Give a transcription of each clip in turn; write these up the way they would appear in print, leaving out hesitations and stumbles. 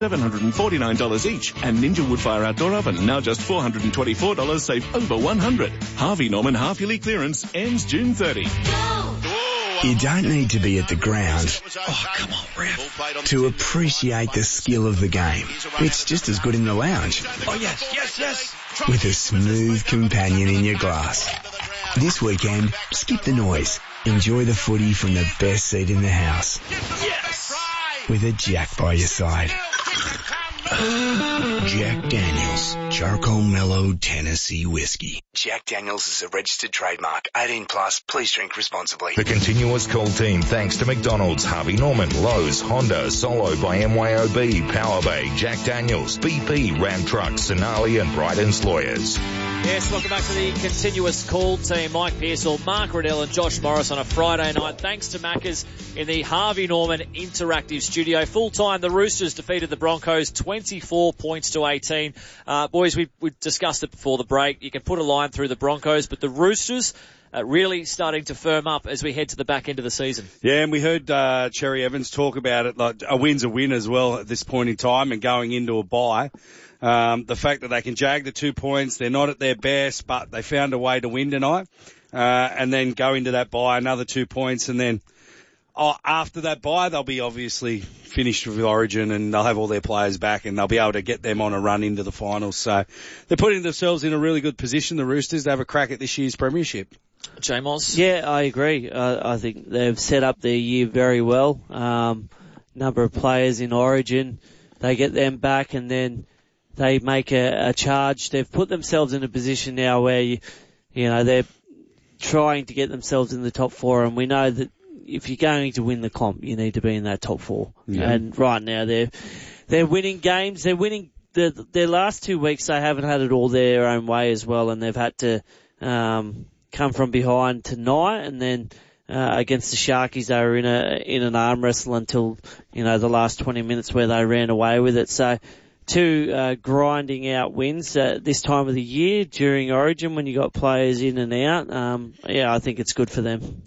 $749 each, and Ninja Woodfire Outdoor Oven, now just $424, save over $100. Harvey Norman half-yearly clearance ends June 30. You don't need to be at the ground. Oh, come on, ref. To appreciate the skill of the game. It's just as good in the lounge. Oh, yes. With a smooth companion in your glass. This weekend, skip the noise. Enjoy the footy from the best seat in the house. Yes! With a Jack by your side. Jack Daniels, Charcoal Mellow Tennessee Whiskey. Jack Daniels is a registered trademark. 18 plus. Please drink responsibly. The continuous call team thanks to McDonald's, Harvey Norman, Lowe's, Honda, Solo by MYOB, Power Bay, Jack Daniels, BP, Ram Trucks, Sonali and Bryden's Lawyers. Yes, welcome back to the continuous call team. Mike Pearsall, Mark Riddell and Josh Morris on a Friday night. Thanks to Maccas in the Harvey Norman Interactive Studio. Full time, the Roosters defeated the Broncos 24 points to 18. Boys, we discussed it before the break. You can put a line through the Broncos, but the Roosters really starting to firm up as we head to the back end of the season. Yeah, and we heard Cherry Evans talk about it, like a win's a win as well at this point in time and going into a bye. The fact that they can jag the 2 points, they're not at their best, but they found a way to win tonight. And then go into that bye, another 2 points, and then after that bye, they'll be obviously finished with Origin and they'll have all their players back and they'll be able to get them on a run into the finals. So they're putting themselves in a really good position, the Roosters, to have a crack at this year's premiership. J-Moz? Yeah, I agree. I think they've set up their year very well. Number of players in Origin, they get them back and then they make a charge. They've put themselves in a position now where, you know, they're trying to get themselves in the top four, and we know that if you're going to win the comp, you need to be in that top four. Yeah. And right now they're winning games. They're winning their last 2 weeks. They haven't had it all their own way as well, and they've had to come from behind tonight, and then against the Sharkies they were in an arm wrestle until, you know, the last 20 minutes where they ran away with it. So two grinding out wins this time of the year during Origin when you got players in and out. I think it's good for them.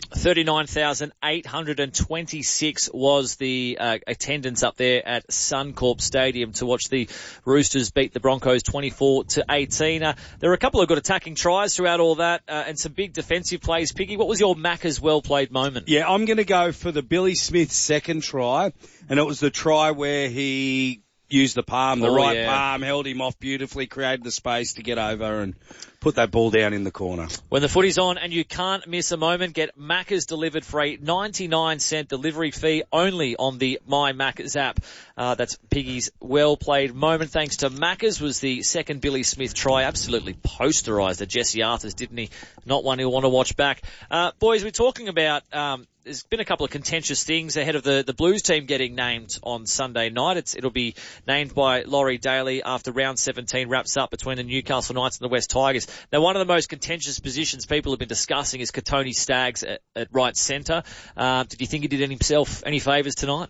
39,826 was the attendance up there at Suncorp Stadium to watch the Roosters beat the Broncos 24-18. There were a couple of good attacking tries throughout all that and some big defensive plays. Piggy, what was your Macca's well-played moment? Yeah, I'm going to go for the Billy Smith second try, and it was the try where he used the palm, palm, held him off beautifully, created the space to get over and put that ball down in the corner. When the footy's on and you can't miss a moment, get Macca's delivered for a 99-cent delivery fee only on the My Macca's app. That's Piggy's well-played moment. Thanks to Macca's was the second Billy Smith try. Absolutely posterised the Jesse Arthurs, didn't he? Not one he'll want to watch back. Boys, we're talking about there's been a couple of contentious things ahead of the Blues team getting named on Sunday night. It'll be named by Laurie Daly after round 17 wraps up between the Newcastle Knights and the West Tigers. Now, one of the most contentious positions people have been discussing is Katoni Staggs at right centre. Did you think he did himself any favours tonight?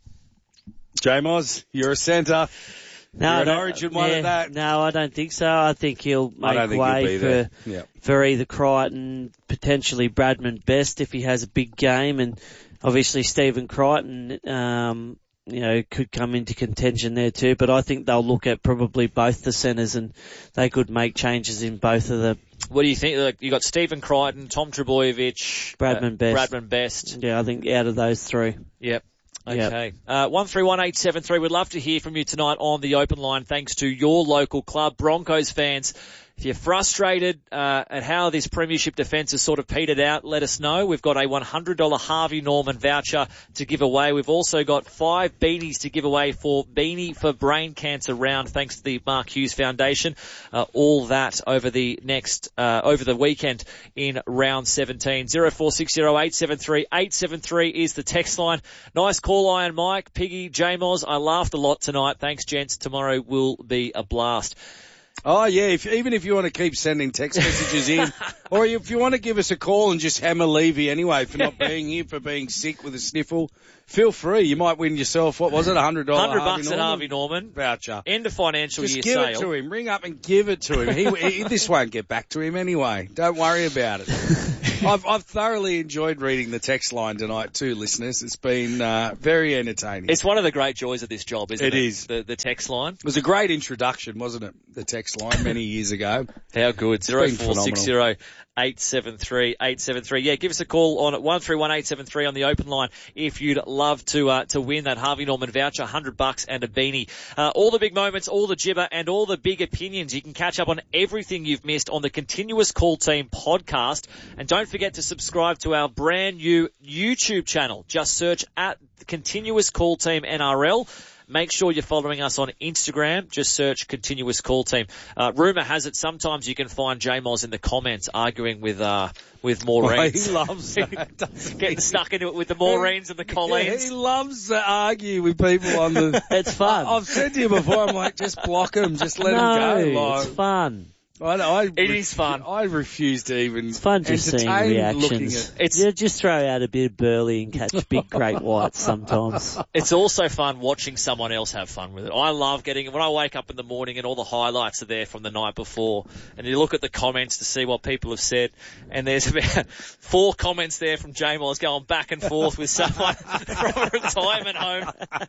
J-Moz, you're a centre. No, you're an Origin one at that. No, I don't think so. I think he'll make way for either Crichton, potentially Bradman Best if he has a big game, and obviously Stephen Crichton, could come into contention there too. But I think they'll look at probably both the centres and they could make changes in both of them. What do you think? You got Stephen Crichton, Tom Trbojevic, Bradman Best. Yeah, I think out of those three. Yep. Okay. 131873. We'd love to hear from you tonight on the open line. Thanks to your local club, Broncos fans. If you're frustrated at how this premiership defence has sort of petered out, let us know. We've got a $100 Harvey Norman voucher to give away. We've also got 5 beanies to give away for Beanie for Brain Cancer Round, thanks to the Mark Hughes Foundation. All that over the weekend in round 17. 0460873873 is the text line. Nice call, Iron Mike, Piggy, J-Moz. I laughed a lot tonight. Thanks, gents. Tomorrow will be a blast. Oh, yeah, even if you want to keep sending text messages in, or if you want to give us a call and just hammer Levy anyway for not being here, for being sick with a sniffle, feel free. You might win yourself, what was it, $100 $100 at Harvey Norman. Voucher. End of financial year sale. Just give it to him. Ring up and give it to him. This won't get back to him anyway. Don't worry about it. I've thoroughly enjoyed reading the text line tonight too, listeners. It's been very entertaining. It's one of the great joys of this job, isn't it? It is. The text line. It was a great introduction, wasn't it? The text line many years ago. How good. 0460 873. Yeah, give us a call on 131873 on the open line if you'd love to win that Harvey Norman voucher, $100 and a beanie. All the big moments, all the gibber, and all the big opinions. You can catch up on everything you've missed on the Continuous Call Team podcast. And don't forget to subscribe to our brand new YouTube channel. Just search at Continuous Call Team NRL. Make sure you're following us on Instagram. Just search Continuous Call Team. Rumour has it sometimes you can find J-Moz in the comments arguing with Maureen. He loves that. Getting stuck into it with the Maureens and the Colleens. Yeah, he loves to argue with people on the... It's fun. I've said to you before, I'm like, just block him. Just let him go. Like, it's fun. It is fun. I refuse to even It's fun just seeing reactions. You just throw out a bit of burley and catch big great whites sometimes. It's also fun watching someone else have fun with it. I love when I wake up in the morning and all the highlights are there from the night before, and you look at the comments to see what people have said, and there's about 4 comments there from J-Moz going back and forth with someone from a retirement home.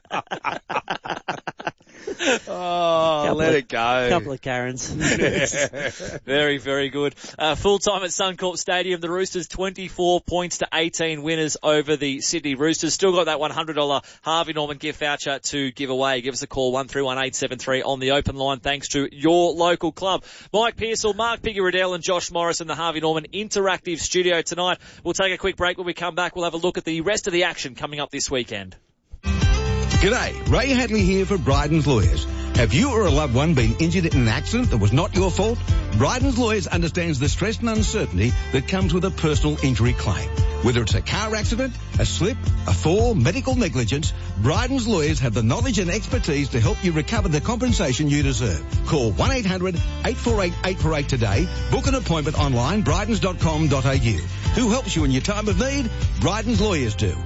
Let it go. Couple of Karens. Very, very good. Full time at Suncorp Stadium. The Roosters 24 points to 18 winners over the Sydney Roosters. Still got that $100 Harvey Norman gift voucher to give away. Give us a call 131873 on the open line. Thanks to your local club. Mike Pearsall, Mark Piggy-Riddell and Josh Morris in the Harvey Norman Interactive Studio tonight. We'll take a quick break. When we come back, we'll have a look at the rest of the action coming up this weekend. G'day, Ray Hadley here for Bryden's Lawyers. Have you or a loved one been injured in an accident that was not your fault? Bryden's Lawyers understands the stress and uncertainty that comes with a personal injury claim. Whether it's a car accident, a slip, a fall, medical negligence, Bryden's Lawyers have the knowledge and expertise to help you recover the compensation you deserve. Call 1-800-848-848 today. Book an appointment online, brydens.com.au. Who helps you in your time of need? Bryden's Lawyers do.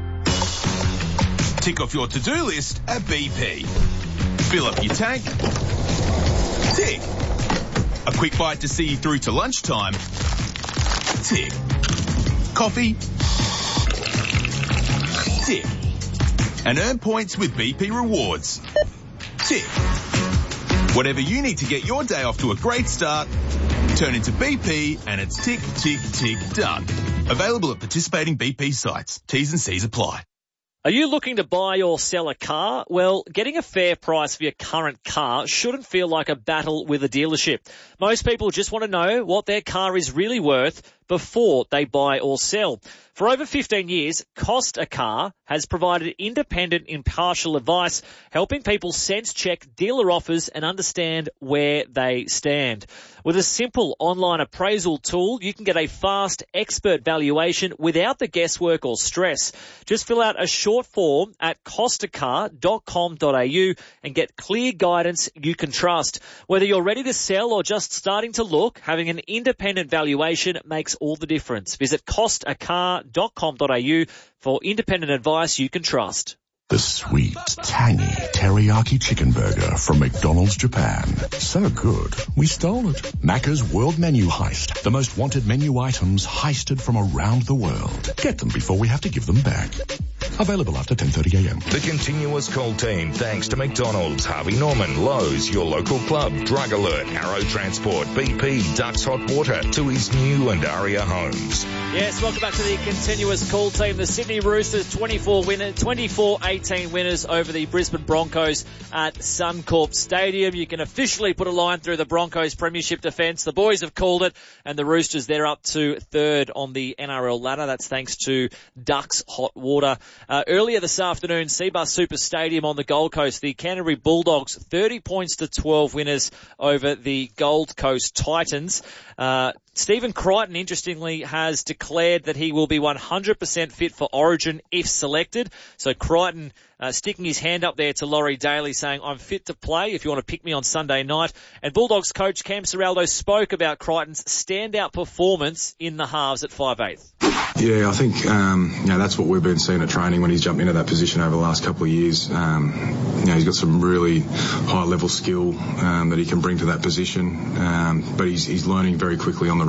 Tick off your to-do list at BP. Fill up your tank. Tick. A quick bite to see you through to lunchtime. Tick. Coffee. Tick. And earn points with BP Rewards. Tick. Whatever you need to get your day off to a great start, turn into BP and it's tick, tick, tick, done. Available at participating BP sites. T's and C's apply. Are you looking to buy or sell a car? Well, getting a fair price for your current car shouldn't feel like a battle with a dealership. Most people just want to know what their car is really worth before they buy or sell. For over 15 years, Cost a Car has provided independent, impartial advice, helping people sense check dealer offers and understand where they stand. With a simple online appraisal tool, you can get a fast, expert valuation without the guesswork or stress. Just fill out a short form at costacar.com.au and get clear guidance you can trust. Whether you're ready to sell or just starting to look, having an independent valuation makes all the difference. Visit costacar.com.au for independent advice you can trust. The sweet, tangy teriyaki chicken burger from McDonald's Japan. So good, we stole it. Macca's World Menu Heist. The most wanted menu items heisted from around the world. Get them before we have to give them back. Available after 10:30 a.m. The Continuous Call Team, thanks to McDonald's, Harvey Norman, Lowe's, your local club, Drug Alert, Arrow Transport, BP, Ducks Hot Water, Tui's New and Aria Homes. Yes, welcome back to the Continuous Call Team. The Sydney Roosters 24-18 winners over the Brisbane Broncos at Suncorp Stadium. You can officially put a line through the Broncos premiership defence. The boys have called it, and the Roosters, they're up to third on the NRL ladder. That's thanks to Ducks Hot Water. Earlier this afternoon, Cbus Super Stadium on the Gold Coast, the Canterbury Bulldogs 30 points to 12 winners over the Gold Coast Titans. Stephen Crichton, interestingly, has declared that he will be 100% fit for Origin if selected. So Crichton sticking his hand up there to Laurie Daly saying, I'm fit to play if you want to pick me on Sunday night. And Bulldogs coach Cam Serraldo spoke about Crichton's standout performance in the halves at 5/8. Yeah, I think that's what we've been seeing at training when he's jumped into that position over the last couple of years. He's got some really high-level skill that he can bring to that position, but he's learning very quickly on the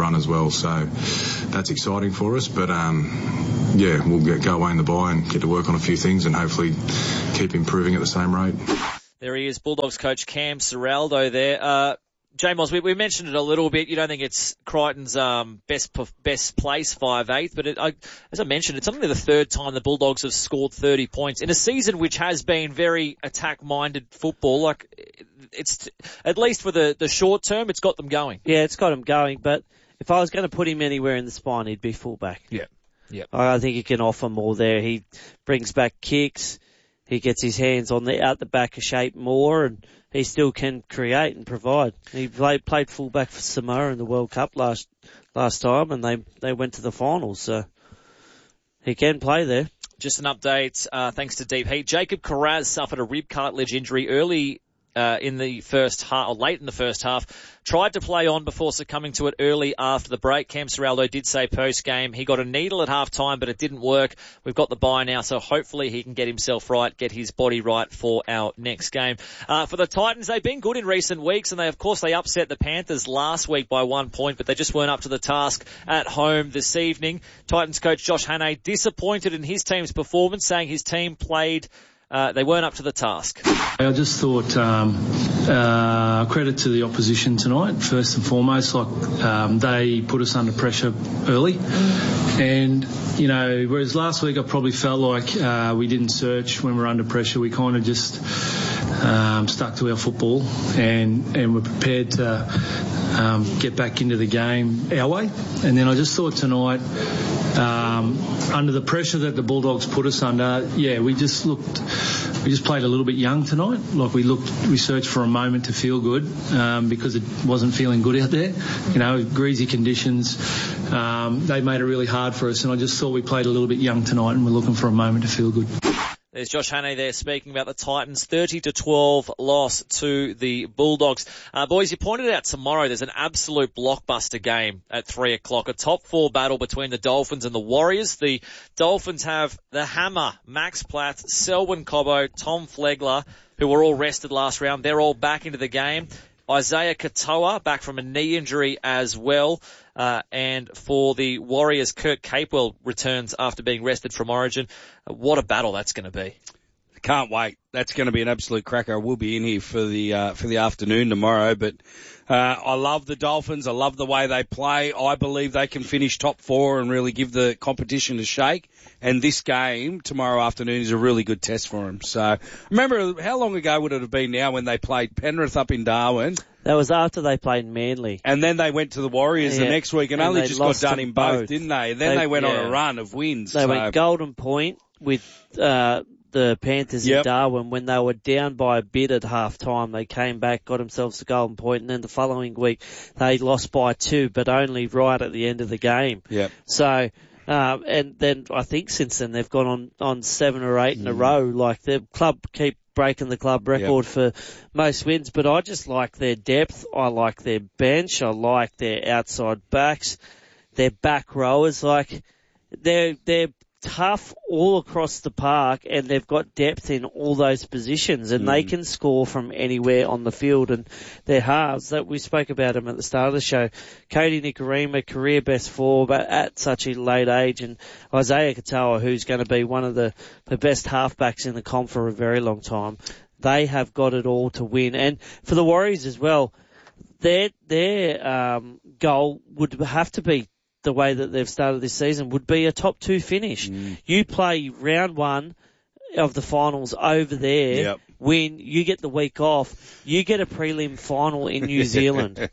run as well. So that's exciting for us. But we'll go away in the bye and get to work on a few things and hopefully keep improving at the same rate. There he is, Bulldogs coach Cam Ciraldo there. J-Moz, we mentioned it a little bit. You don't think it's Crichton's best place, 5'8", but as I mentioned, it's only the third time the Bulldogs have scored 30 points in a season which has been very attack-minded football. Like, it's at least for the short term, it's got them going. Yeah, it's got them going. But if I was going to put him anywhere in the spine, he'd be fullback. Yeah. Yep. I think he can offer more there. He brings back kicks. He gets his hands on out the back of shape more, and he still can create and provide. He played fullback for Samoa in the World Cup last time, and they went to the finals, so he can play there. Just an update, thanks to Deep Heat. Jacob Carraz suffered a rib cartilage injury early in the first half, or late in the first half. Tried to play on before succumbing to it early after the break. Cam Ciraldo did say post-game he got a needle at half-time, but it didn't work. We've got the bye now, so hopefully he can get himself right, get his body right for our next game. For the Titans, they've been good in recent weeks, and they upset the Panthers last week by 1 point, but they just weren't up to the task at home this evening. Titans coach Josh Hannay disappointed in his team's performance, saying his team played they weren't up to the task. I just thought credit to the opposition tonight, first and foremost. They put us under pressure early. And, whereas last week I probably felt like we didn't search when we were under pressure. We kind of just stuck to our football and were prepared to get back into the game our way. And then I just thought tonight, under the pressure that the Bulldogs put us under, we just played a little bit young tonight. We searched for a moment to feel good, because it wasn't feeling good out there. Greasy conditions. They made it really hard for us, and I just thought we played a little bit young tonight, and we're looking for a moment to feel good. There's Josh Hannay there speaking about the Titans' 30-12 loss to the Bulldogs. Boys, you pointed out tomorrow there's an absolute blockbuster game at 3 o'clock, a top four battle between the Dolphins and the Warriors. The Dolphins have the Hammer, Max Platt, Selwyn Cobbo, Tom Flegler, who were all rested last round. They're all back into the game. Isaiah Katoa back from a knee injury as well. And for the Warriors, Kurt Capewell returns after being rested from Origin. What a battle that's going to be. Can't wait. That's going to be an absolute cracker. I will be in here for the afternoon tomorrow, but I love the Dolphins. I love the way they play. I believe they can finish top four and really give the competition a shake. And this game tomorrow afternoon is a really good test for them. So remember, how long ago would it have been now when they played Penrith up in Darwin? That was after they played Manly. And then they went to the Warriors the next week and only just got done in both, didn't they? And then they went on a run of wins. They went Golden Point with the Panthers in Darwin when they were down by a bit at half-time. They came back, got themselves to Golden Point, and then the following week they lost by 2, but only right at the end of the game. Yep. So, and then I think since then they've gone on 7 or 8 in a row. Like, the club keep breaking the club record for most wins, but I just like their depth. I like their bench. I like their outside backs, their back rowers. Like, they're tough all across the park, and they've got depth in all those positions, and they can score from anywhere on the field. And their halves, that we spoke about them at the start of the show, Cody Nikorima, career best 4, but at such a late age, and Isaiah Katoa, who's going to be one of the best halfbacks in the comp for a very long time. They have got it all to win. And for the Warriors as well, their goal would have to be, the way that they've started this season, would be a top 2 finish. You play round 1 of the finals over there, win, you get the week off, you get a prelim final in New Zealand.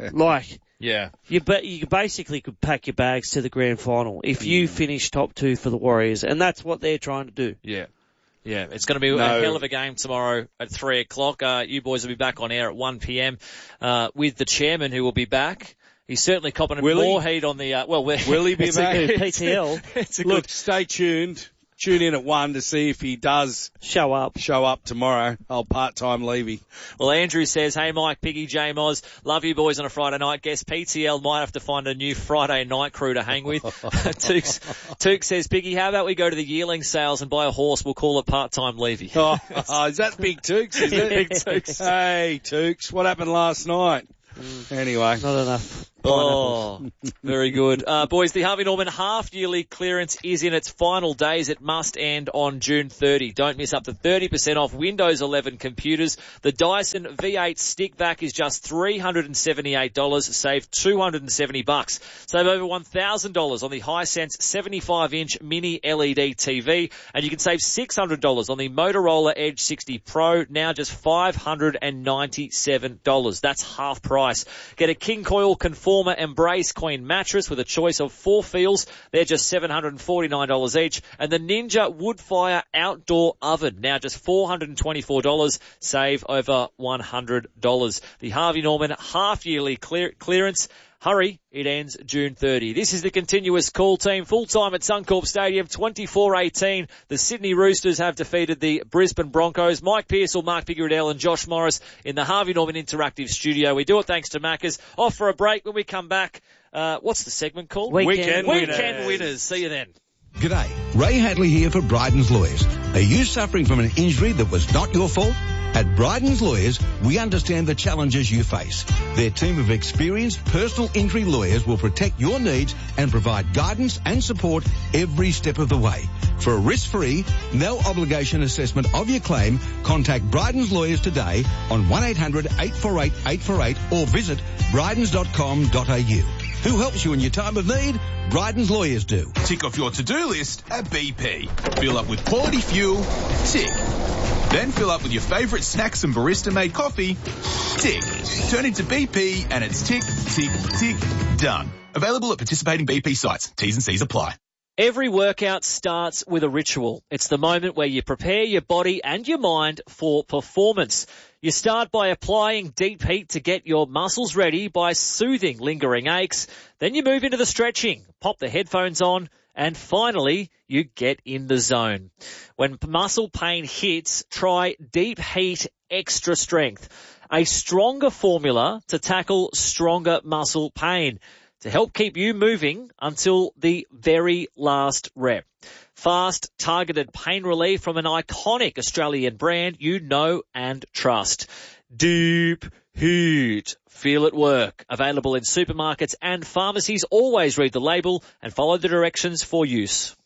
You basically could pack your bags to the grand final if you finish top 2 for the Warriors, and that's what they're trying to do. Yeah, it's going to be a hell of a game tomorrow at 3 o'clock. You boys will be back on air at 1 p.m. With the chairman, who will be back. He's certainly copping more heat on the, will he be back? PTL. Look, stay tuned. Tune in at 1 to see if he does show up tomorrow. Old part-time Levy. Well, Andrew says, hey Mike, Piggy, J-Moz, love you boys on a Friday night. Guess PTL might have to find a new Friday night crew to hang with. Took says, Piggy, how about we go to the yearling sales and buy a horse? We'll call it part-time Levy. Is that Big Tooks, is it? Big Tooks. Hey, Tooks, what happened last night? Anyway. Not enough Oh, very good. Boys, the Harvey Norman half-yearly clearance is in its final days. It must end on June 30. Don't miss up to 30% off Windows 11 computers. The Dyson V8 stick vac is just $378. Save $270. Save over $1,000 on the Hisense 75-inch mini LED TV. And you can save $600 on the Motorola Edge 60 Pro, now just $597. That's half price. Get a King Coil Conformer Embrace Queen mattress with a choice of 4 feels. They're just $749 each. And the Ninja Woodfire Outdoor Oven, now just $424. Save over $100. The Harvey Norman half-yearly clearance. Hurry, it ends June 30. This is the continuous call team, full-time at Suncorp Stadium, 24-18. The Sydney Roosters have defeated the Brisbane Broncos. Mike Pearsall, Mark Pickardell and Josh Morris in the Harvey Norman Interactive Studio. We do it thanks to Macca's. Off for a break. When we come back, what's the segment called? Weekend Winners. See you then. G'day, Ray Hadley here for Bryden's Lawyers. Are you suffering from an injury that was not your fault? At Bryden's Lawyers, we understand the challenges you face. Their team of experienced personal injury lawyers will protect your needs and provide guidance and support every step of the way. For a risk-free, no-obligation assessment of your claim, contact Bryden's Lawyers today on 1-800-848-848 or visit brydens.com.au. Who helps you in your time of need? Bryden's Lawyers do. Tick off your to-do list at BP. Fill up with quality fuel. Tick. Then fill up with your favourite snacks and barista-made coffee. Tick. Turn into BP and it's tick, tick, tick, done. Available at participating BP sites. T's and C's apply. Every workout starts with a ritual. It's the moment where you prepare your body and your mind for performance. You start by applying deep heat to get your muscles ready by soothing lingering aches. Then you move into the stretching, pop the headphones on, and finally, you get in the zone. When muscle pain hits, try Deep Heat Extra Strength, a stronger formula to tackle stronger muscle pain to help keep you moving until the very last rep. Fast, targeted pain relief from an iconic Australian brand you know and trust. Deep Heat. Feel it work. Available in supermarkets and pharmacies. Always read the label and follow the directions for use.